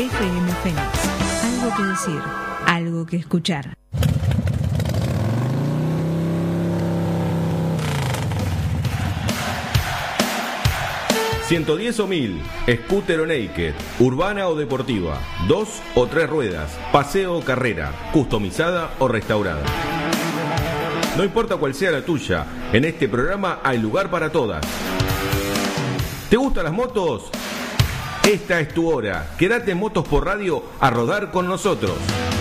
FM Fénix. Algo que decir, algo que escuchar. ¿110 o 1000? Scooter o naked, urbana o deportiva, 2 o 3 ruedas, paseo o carrera, customizada o restaurada. No importa cuál sea la tuya, en este programa hay lugar para todas. ¿Te gustan las motos? Esta es tu hora. Quédate en Motos por Radio a rodar con nosotros.